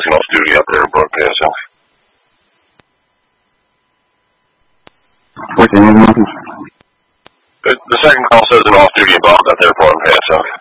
he's off duty out there broadcasting. What's the name of the message? The second call says an off-duty involved out there broadcasting.